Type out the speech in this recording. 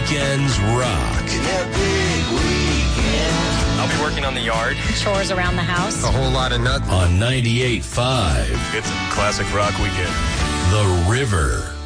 weekends rock. Yeah, big weekend. I'll be working on the yard. Chores around the house. A whole lot of nuts. On 98.5. It's a classic rock weekend. The River.